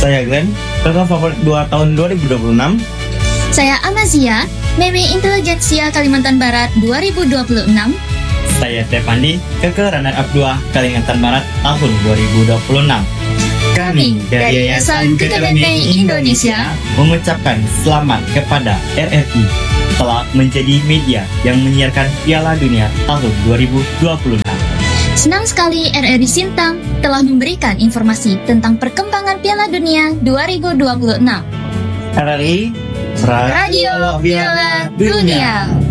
Saya Glenn, kakak favorit 2 tahun 2026. Saya Amazia, Meme Intelijensia Kalimantan Barat 2026. Saya Stefandi, kakak runner-up 2 Kalimantan Barat tahun 2026. Kami dari Yayasan Keterampilan Indonesia mengucapkan selamat kepada RRI telah menjadi media yang menyiarkan Piala Dunia tahun 2026. Senang sekali RRI Sintang telah memberikan informasi tentang perkembangan Piala Dunia 2026. RRI Radio Piala Dunia.